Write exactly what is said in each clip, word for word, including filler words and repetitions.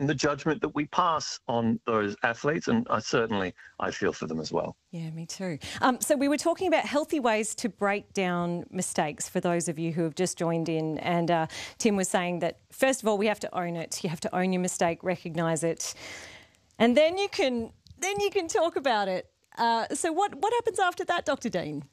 important, the judgment that we pass on those athletes, and I certainly, I feel for them as well. Yeah, me too. Um, so we were talking about healthy ways to break down mistakes for those of you who have just joined in, and uh, Tim was saying that, first of all, we have to own it. You have to own your mistake, recognise it, and then you can, then you can talk about it. Uh, so what, what happens after that, Doctor Dean?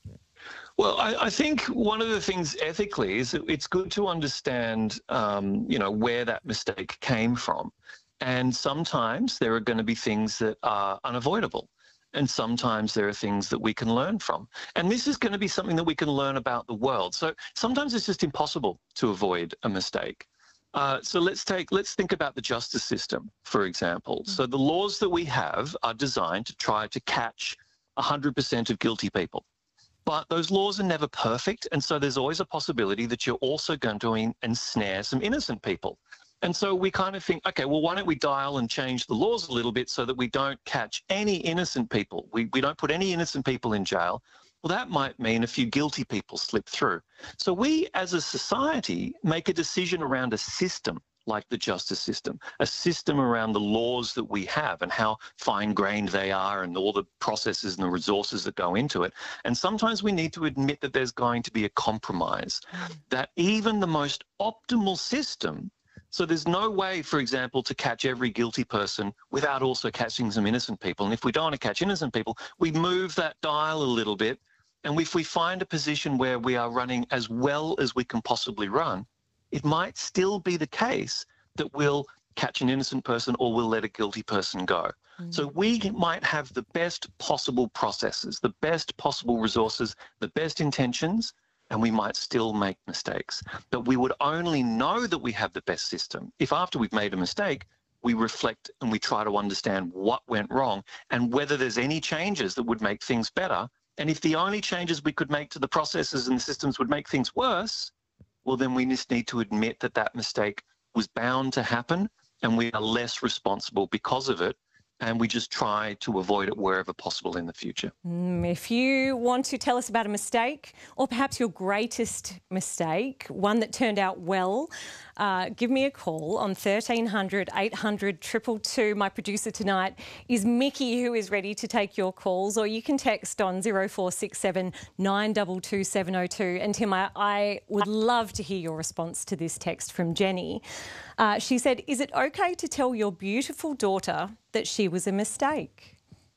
Well, I, I think one of the things ethically is that it's good to understand, um, you know, where that mistake came from. And sometimes there are going to be things that are unavoidable. And sometimes there are things that we can learn from. And this is going to be something that we can learn about the world. So sometimes it's just impossible to avoid a mistake. Uh, so let's take, let's think about the justice system, for example. Mm-hmm. So the laws that we have are designed to try to catch one hundred percent of guilty people. But those laws are never perfect, and so there's always a possibility that you're also going to ensnare some innocent people. And so we kind of think, okay, well, why don't we dial and change the laws a little bit so that we don't catch any innocent people? We, we don't put any innocent people in jail. Well, that might mean a few guilty people slip through. So we, as a society, make a decision around a system like the justice system, a system around the laws that we have and how fine-grained they are and all the processes and the resources that go into it. And sometimes we need to admit that there's going to be a compromise, that even the most optimal system, so there's no way, for example, to catch every guilty person without also catching some innocent people. And if we don't want to catch innocent people, we move that dial a little bit. And if we find a position where we are running as well as we can possibly run, it might still be the case that we'll catch an innocent person or we'll let a guilty person go. Mm. So we might have the best possible processes, the best possible resources, the best intentions, and we might still make mistakes. But we would only know that we have the best system if after we've made a mistake, we reflect and we try to understand what went wrong and whether there's any changes that would make things better. And if the only changes we could make to the processes and the systems would make things worse, well, then we just need to admit that that mistake was bound to happen and we are less responsible because of it, and we just try to avoid it wherever possible in the future. Mm, if you want to tell us about a mistake or perhaps your greatest mistake, one that turned out well, uh, give me a call on thirteen hundred, eight hundred, two two two. My producer tonight is Mickey, who is ready to take your calls, or you can text on zero four six seven, nine two two, seven zero two. And Tim, I, I would love to hear your response to this text from Jenny. Uh, she said, is it okay to tell your beautiful daughter that she was a mistake?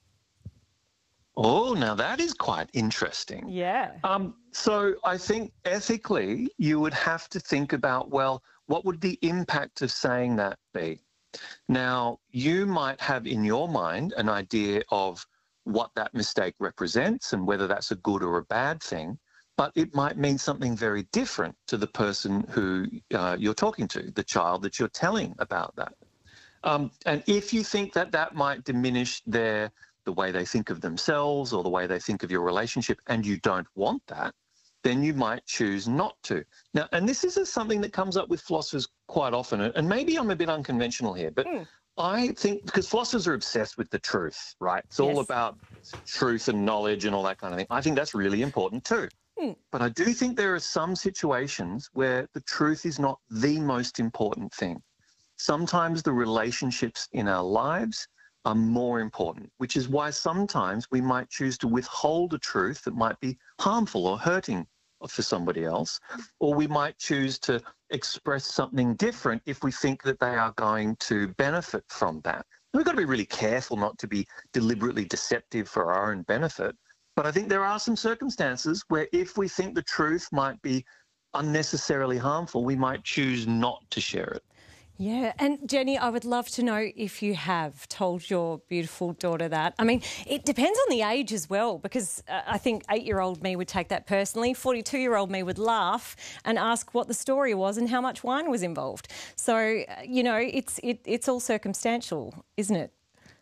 Oh, now that is quite interesting. Yeah. Um, so I think ethically you would have to think about, well, what would the impact of saying that be? Now, you might have in your mind an idea of what that mistake represents and whether that's a good or a bad thing, but it might mean something very different to the person who uh, you're talking to, the child that you're telling about that. Um, and if you think that that might diminish their the way they think of themselves or the way they think of your relationship, and you don't want that, then you might choose not to. Now, and this is something that comes up with philosophers quite often, and maybe I'm a bit unconventional here, but mm. I think, because philosophers are obsessed with the truth, right? It's all yes. about truth and knowledge and all that kind of thing. I think that's really important too. Mm. But I do think there are some situations where the truth is not the most important thing. Sometimes the relationships in our lives are more important, which is why sometimes we might choose to withhold a truth that might be harmful or hurting for somebody else, or we might choose to express something different if we think that they are going to benefit from that. And we've got to be really careful not to be deliberately deceptive for our own benefit, but I think there are some circumstances where if we think the truth might be unnecessarily harmful, we might choose not to share it. Yeah, and Jenny, I would love to know if you have told your beautiful daughter that. I mean, it depends on the age as well, because uh, I think eight-year-old me would take that personally. forty-two-year-old me would laugh and ask what the story was and how much wine was involved. So, uh, you know, it's it, it's all circumstantial, isn't it?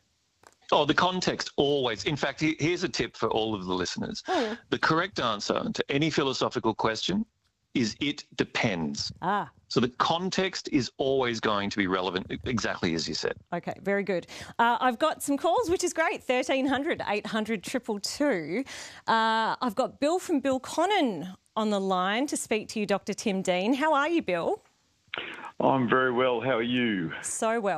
Oh, the context always. In fact, here's a tip for all of the listeners. Oh. The correct answer to any philosophical question is it depends. Ah. So the context is always going to be relevant, exactly as you said. Okay, very good. Uh, I've got some calls, which is great, thirteen hundred, eight hundred, two two two. Uh, I've got Bill from Bill Connon on the line to speak to you, Doctor Tim Dean. How are you, Bill? I'm very well. How are you? So well.